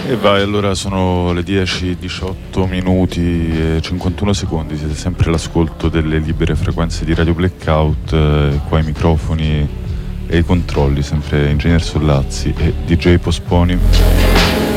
E vai, allora sono le 10:18 minuti e 51 secondi, siete sempre all'ascolto delle libere frequenze di Radio Blackout, qua i microfoni e i controlli, sempre Ingegner Sollazzi e DJ Posponi.